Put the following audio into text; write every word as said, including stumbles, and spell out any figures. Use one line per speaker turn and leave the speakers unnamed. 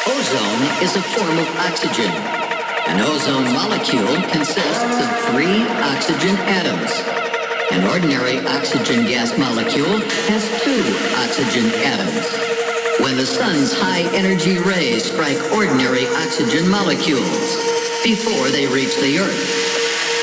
Ozone is a form of oxygen. An ozone molecule consists of three oxygen atoms. An ordinary oxygen gas molecule has two oxygen atoms. When the sun's high-energy rays strike ordinary oxygen molecules before they reach the Earth,